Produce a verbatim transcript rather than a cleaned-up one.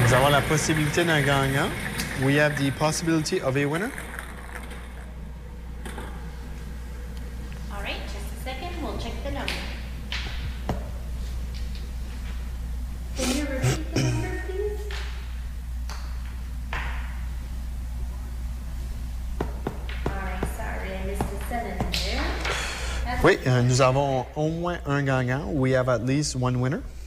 Nous avons la possibilité d'un gagnant. We have the possibility of a winner. All right, just a second. We'll check the number. Can you repeat the number, please? All right, sorry, I missed the seven there. That's Oui, euh, nous avons au moins un gagnant. We have at least one winner.